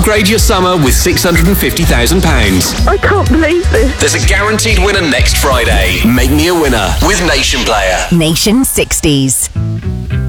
Upgrade your summer with £650,000. I can't believe this. There's a guaranteed winner next Friday. Make me a winner with Nation Player. Nation 60s.